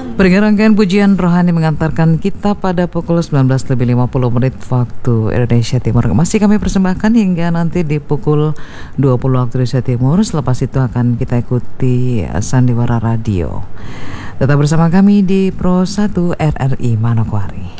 Rangkaian pujian rohani mengantarkan kita pada pukul 19.50 waktu Indonesia Timur. Masih kami persembahkan hingga nanti di pukul 20 waktu Indonesia Timur. Selepas itu akan kita ikuti Sandiwara Radio. Tetap bersama kami di Pro 1 RRI Manokwari.